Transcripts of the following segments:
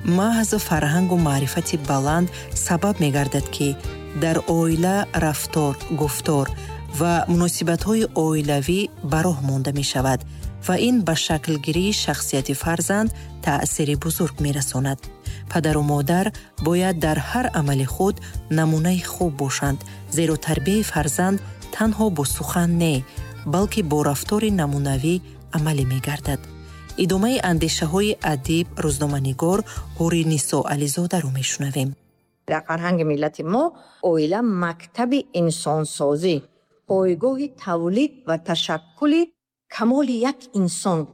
محض فرهنگ و معرفت بلند سبب می‌گردد که در عائله رفتار، گفتار و مناسبت‌های عائلوی براه مانده می‌شود و این به شکلگیری شخصیت فرزند تأثیر بزرگ می‌رساند. پدر و مادر باید در هر عمل خود نمونه خوب باشند، زیرا تربیت فرزند تنها با سخن نه، بلکه با رفتار نمونوی عملی می‌گردد. ادامه اندیشه‌های ادیب روزنامه‌نگار هوری نیسا علیزاده رو می‌شنویم. در فرهنگ ملت ما عائله مکتب انسانسازی، پایگاه تولید و تشکل کمال یک انسان.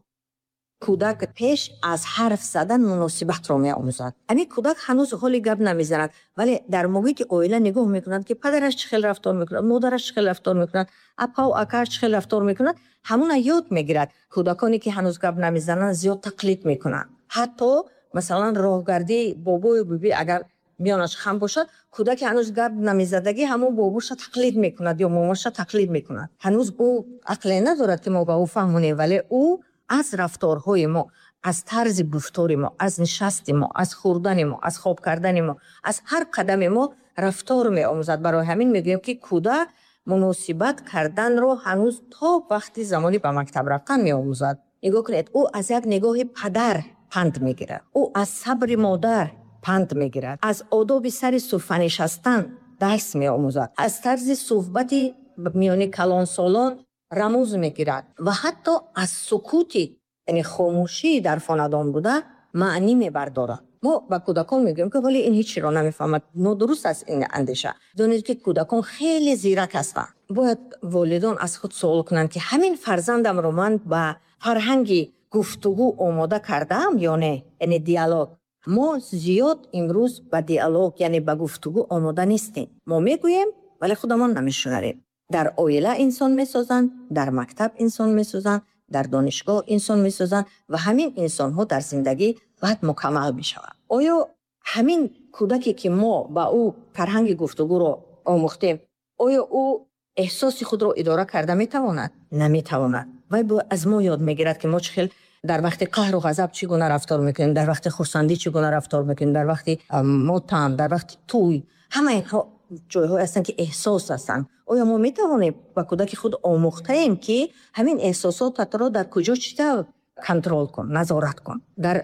کودک پیش از حرف زدن مناسبت را می‌آموزد. همین کودک هنوز حالی گپ نمی‌زند، ولی در محیط عائله نگاه می‌کند که پدرش چه رفتار می‌کند، مادرش چه رفتار می‌کند، اپا و اکاش چه رفتار می‌کند، همون یاد می‌گیرد. کودکانی که هنوز گپ نمی‌زنند زیاد تقلید می‌کنند. حتی مثلا راهگردی بابا و بیبی اگر میانش خم باشد، کودک هنوز گپ نمی‌زدگی همون باباش تقلید می‌کند یا ماماش تقلید می‌کند. هنوز او عقل ندارد که ما به او فهمونیم، ولی او از رفتارهای ما، از طرز گفتار ما، از نشست ما، از خوردن ما، از خواب کردن ما، از هر قدم ما رفتار می آموزد. برای همین میگیم که کودک مناسبت کردن رو هنوز تا وقتی زمانی به مکتب رفتن می آموزد. نگاه کنید، او از یک نگاه پدر پند میگیرد، او از صبر مادر پند میگیرد، از آداب سر صفه نشستن درس می آموزد، از طرز صحبت میان کلان سالان رموز میگیرد و حتی از سکوتی، یعنی خاموشی در خاندان بوده معنی میبردارد. ما با کودکان میگیم که ولی این هیچی را نمیفهمد. نادرست است این اندیشه. دانید که کودکان خیلی زیرک هستند. باید والدان از خود سوال کنند که همین فرزندم رو من با فرهنگ گفتگو آماده کردم یا نه، یعنی دیالوگ. ما زیاد امروز با دیالوگ یعنی با گفتگو آماده نیستیم. ما میگوییم ولی خودمان نمیشنویم. در عائله انسان میسازند، در مکتب انسان میسازند، در دانشگاه انسان میسازند و همین انسان ها در زندگی باید مکمل میشوند. آیا همین کودکی که ما با او فرهنگ گفتگو رو آموختیم، آیا او احساس خود رو اداره کرده میتواند؟ نمیتواند. و از ما یاد میگیرد که ما چخیل در وقت قهر و غضب چگونه رفتار میکنیم، در وقت خرسندی چگونه رفتار میکنیم، در وقت موتن، در وقت توی، همه اینها جای‌های هستند که احساس هستند. آیا ما میتوانیم با کودک خود آموخته ایم که همین احساسات را در کجا چطور کنترل کن، نظارت کن، در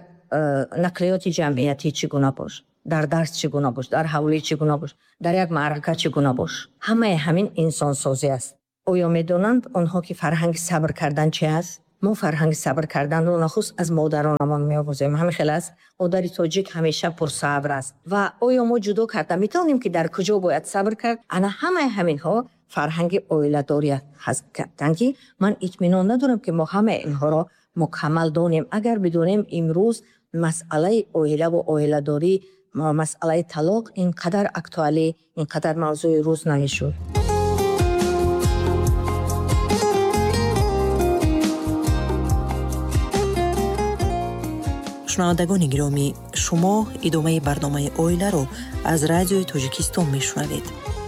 نقلیات جمعیتی چگونه باش، در درس چگونه باش، در حوله چگونه باش، در یک معرکه چگونه باش. همه همین انسان سازی است. آیا میدونند آنها که فرهنگ صبر کردن چه است؟ ما فرهنگ صبر کردن رو نخست از مادرانمان می‌آموزیم. همین خیلی است. مادر تاجیک همیشه پر صبر است. و آیا ما جدا کرده میتونیم که در کجا باید صبر کرد؟ انا همین ها فرهنگ عائله داری هست که من اطمینان ندارم که ما همه اینها را مکمل دانیم. اگر بدونیم امروز مسئله عائله و عائله داری، مسئله طلاق اینقدر اکتوالی، اینقدر موضوع روز نمیشد. شنوندگان گرامی، شما ادامه برنامه عائله رو از رادیوی تاجیکستان میشنوید.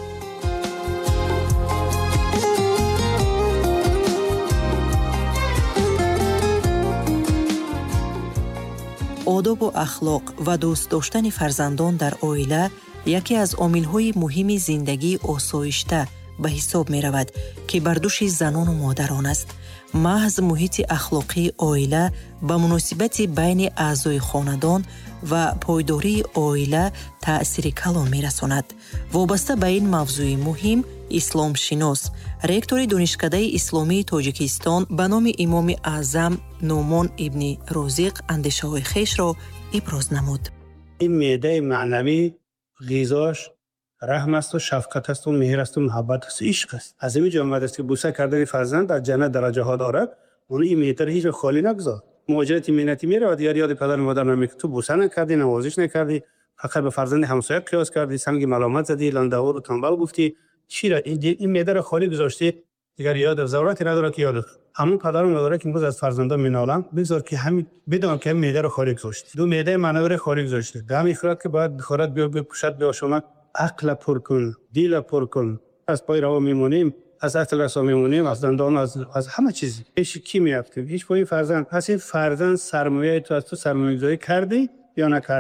آداب و اخلاق و دوست داشتن فرزندان در عائله یکی از عامل‌های مهم زندگی آسایشته به حساب می رود که بر دوش زنان و مادران است. محض محیط اخلاقی عائله به مناسبت بین اعضای خاندان و پایداری عائله تأثیر کلان می رساند. وابسته به این موضوع مهم، اسلام شناس، رکتور دانشکده اسلامی تاجیکستان به نام امام اعظم نومان ابن رازق اندیشه‌های خویش را ابراز نمود. این معده معنوی غذاش رحم است و شفقت است و مهر است و محبت است و عشق است. از این جا آمده است که بوسه کردن فرزند در جنت درجه ها دارد. اون این معده را هیچ خالی نگذار. مهاجرت مینتی میره و یاد پدر و مادر نمیکنه. تو بوسه نکردی، نوازش نکردی، فقط به فرزند همسایه قیاس کردی، سنگ ملامت زدی، لنده‌ور و تنبل گفتی، چی را این معده را خالی گذاشتی، دیگر یاد ضرورتی نداره که یاد. همون پدر و مادر که امروز از فرزندان مینالند، بذار که همین بدون که معده را خالی گذاشتی. دو معده معنوی را خالی گذاشتی. دم خورد که باید بخورد بیا بپوشد بیا شما عقل پر کن، دل پر کن. از پای راه میمونیم، از اصل رسا میمونیم، از دندان، از همه چیز. هیچ کی میافتیم، هیچ پای فرزند. پس این فرزند سرمایه تو از تو سرمایه‌گذاری کردی یا نکردی؟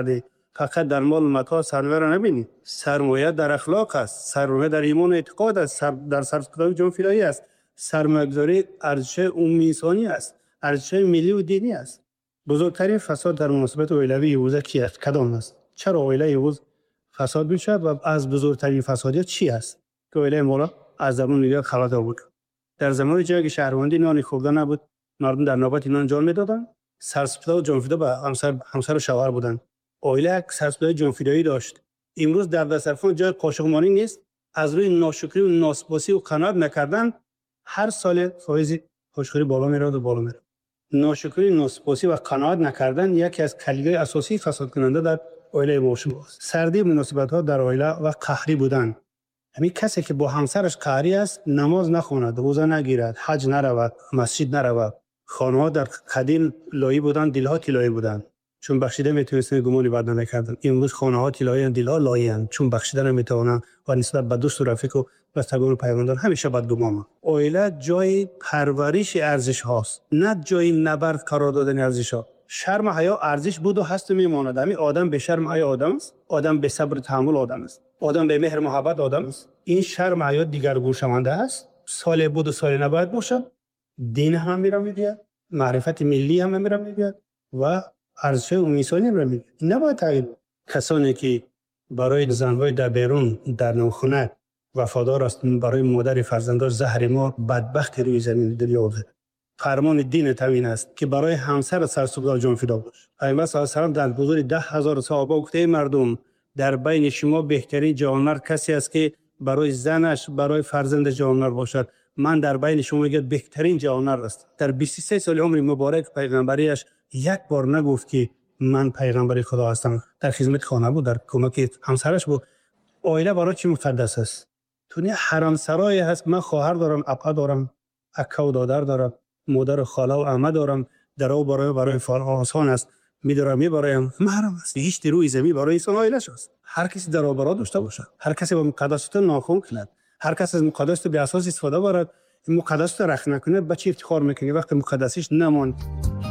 فقط در مال متاع سرمایه را نبینید. سرمایه در اخلاق است، سرمایه در ایمان و اعتقاد است، در سرسپتای جان فدایی است. سرمایه‌گذاری ارزش عمومی انسانی است، ارزش ملی و دینی است. بزرگترین فساد در مناسبات اولیوی یهودا کی است؟ کدام است؟ چرا اولیه یهود فساد میشه و از بزرگترین فسادیات چی است؟ که اولیه مولا از زمان میگه خلاص بود. در زمان جنگ شهروندی نان خوردن نبود، مردم در نوبت نان جان میدادن. سرسپتا و جان فدا به همسر و شوهر بودن. اولیه سرسپتای جان فدایی داشت. امروز در دسترخوان جای قاشقمانی نیست. از روی ناشکری و ناسپاسی و قناعت نکردن هر سال فایز خوشخوری بالا میره و بالا میره. ناشکری، ناسپاسی و قناعت نکردن یکی از کلیدهای اساسی فساد کننده در عائله موشوم است. سردی مناسبت‌ها در عائله و قهری بودن. همین کسی که با همسرش قهری است، نماز نخواند، روزه نگیرد، حج نرود، مسجد نرود. خانه‌ها در قدیم لایی بودن، دلها طلایی بودن. چون بخشیده میتونستن گمانی بد نکردن. امروز خانه‌ها طلایی، دلها لایی‌اند، چون بخشیده نمیتونن و نسبت به دوست و رفیق و بستگان و پیوندان همیشه بدگمان. عائله جای پرورش ارزش هاست، نه جای نبرد قرار دادن ارزش ها. شرم و حیا ارزش بود و هست و میماند. همین آدم به شرم و حیا آدم است، آدم به صبر و تحمل آدم است، آدم به مهر و محبت آدم است. این شرم و حیا دیگرگون شونده است. سال بود و سال نباید باشه. دین هم میره میاد، معرفت ملی هم میره میاد و ارزش انسانی هم میره. نباید تغییر. کسانی که برای زن‌های در بیرون در نوخونه وفادار است، برای مادر فرزنداش زهر ما بدبخت روی زمین دنیا آورده. فرمان دین توین است که برای همسر سرسبزا جان فدا باش. پیامبر صلی الله علیه و در حضور 10,000 صحابه گفته مردم در بین شما بهترین جوانمرد کسی است که برای زنش برای فرزند جوانمرد باشد. من در بین شما میگم بهترین جوانمرد است. در 23 سال عمر مبارک پیغمبریش یک بار نگفت که من پیغمبر خدا هستم. در خدمت خانه بود، در کمک همسرش بود. عائله برای چی مقدس است؟ تو حرم سرای هست. من خواهر دارم، اپا دارم، اکا و دادر دارم، مادر و خاله و عمه دارم. در او برای فال آسان است. میدارم میبرایم محرم است. هیچ روی زمین برای انسان عائله‌اش است. هر کسی در برا داشته باشد. هر کسی با مقدسات ناخون کند. هر کسی از مقدسات به اساس استفاده برد. مقدسات رخ نکنه، بچه افتخار میکنه وقتی مقدسیش نماند.